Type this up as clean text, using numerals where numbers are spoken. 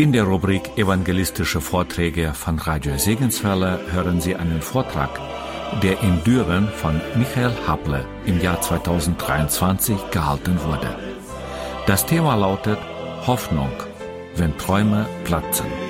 In der Rubrik Evangelistische Vorträge von Radio Segenswelle hören Sie einen Vortrag, der in Düren von Michael Haple im Jahr 2023 gehalten wurde. Das Thema lautet Hoffnung, wenn Träume platzen.